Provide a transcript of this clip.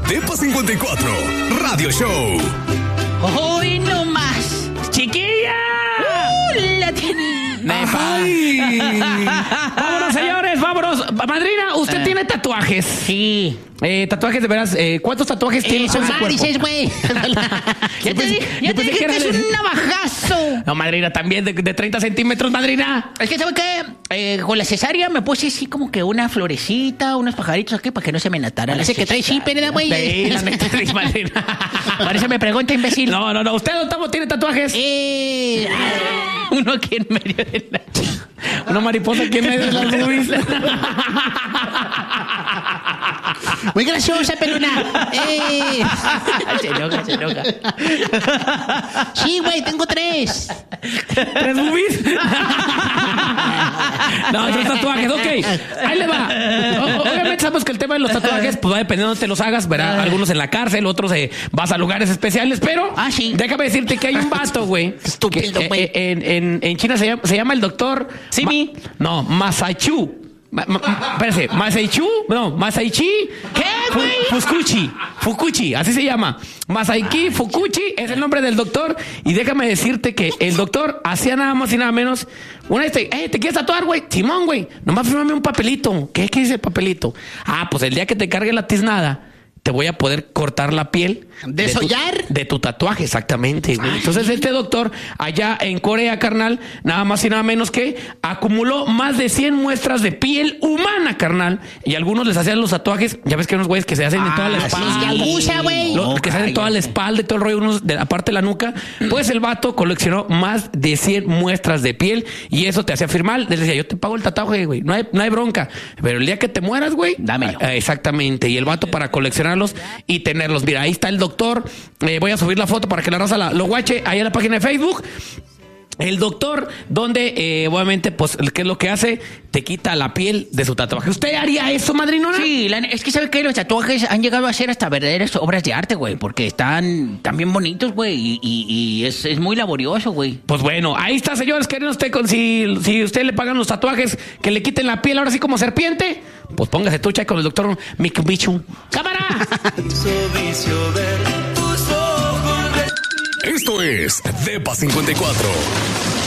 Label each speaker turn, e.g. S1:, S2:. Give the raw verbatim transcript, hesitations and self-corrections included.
S1: Depa cincuenta y cuatro Radio Show.
S2: ¡Hoy no más! ¡Chiquilla! ¡Uh, la tiene!
S3: Vámonos, señores, vámonos. Madrina, usted
S2: Eh.
S3: tiene tatuajes.
S2: Sí.
S3: Eh, tatuajes de veras. Eh, ¿Cuántos tatuajes tiene
S2: Eso,
S3: en su cuerpo?
S2: Marices, güey. Ya te, di- ya
S3: yo
S2: te
S3: pensé
S2: dije
S3: que
S2: que
S3: era
S2: es
S3: de-
S2: un navajazo.
S3: No, madrina, también de, de treinta centímetros, madrina.
S2: Es que, ¿sabe qué? Eh, con la cesárea me puse así como que una florecita, unos pajaritos aquí para que no se me natara. Parece que trae chip, ¿verdad, güey?
S3: Sí, la neta, traes, madrina.
S2: Parece me pregunta, imbécil.
S3: No, no, no. ¿Usted, don Tamo, tiene tatuajes?
S2: Eh, uno aquí en medio de la...
S3: Una mariposa aquí en medio de las boobies.
S2: Muy graciosa, peluna. Eh. Se enoja, se enoja. Sí, güey, tengo tres.
S3: ¿Tres boobies? No, tres tatuajes, ok. Ahí le va. O- obviamente sabemos que el tema de los tatuajes, pues va dependiendo de dónde te los hagas, verá, algunos en la cárcel, otros eh, vas a lugares especiales, pero
S2: Ah, sí.
S3: déjame decirte que hay un vato, güey.
S2: Estúpido,
S3: que, eh,
S2: güey.
S3: eh, en, en, en China se llama, se llama el doctor...
S2: Simi.
S3: Ma- no, Masaichu. Ma, ma, ma- espérese, Masaichu, no, Masaichi.
S2: ¿Qué,
S3: Fu-
S2: güey?
S3: Fukuchi, Fukuchi, así se llama. Masaiki Fukuchi es el nombre del doctor. Y déjame decirte que el doctor hacía nada más y nada menos. Una vez te, eh, ¿te quieres tatuar, güey? Simón, güey, nomás fírmame un papelito. ¿Qué, ¿Qué dice el papelito? Ah, pues el día que te cargue la tiznada, te voy a poder cortar la piel.
S2: ¿Desollar?
S3: De tu, de tu tatuaje, exactamente, güey. Entonces, este doctor, allá en Corea, carnal, nada más y nada menos que acumuló más de cien muestras de piel humana, carnal. Y algunos les hacían los tatuajes. Ya ves que hay unos güeyes que se hacen en toda la
S2: Ah,
S3: espalda.
S2: los de Albusa, güey.
S3: Los
S2: No,
S3: que se hacen en toda la espalda y todo el rollo, unos de la parte de la nuca. Pues el vato coleccionó más de cien muestras de piel y eso te hacía firmar. Les decía, yo te pago el tatuaje, güey. No hay, no hay bronca. Pero el día que te mueras, güey,
S2: Dámelo.
S3: eh, exactamente. Y el vato para coleccionarlos y tenerlos. Mira, ahí está el doctor. Eh, voy a subir la foto para que la raza la, lo guache ahí en la página de Facebook. El doctor, donde eh, obviamente, pues, ¿qué es lo que hace? Te quita la piel de su tatuaje. ¿Usted haría eso, madrinona?
S2: Sí, la- es que ¿sabe qué? Los tatuajes han llegado a ser hasta verdaderas obras de arte, güey. Porque están también bonitos, güey. Y, y- y es, es muy laborioso, güey.
S3: Pues bueno, ahí está, señores. ¿Quieren usted con si, si usted le pagan los tatuajes que le quiten la piel ahora sí como serpiente? Pues póngase tucha con el doctor Mikbichu. ¡Cámara!
S1: Esto es Depa cincuenta y cuatro.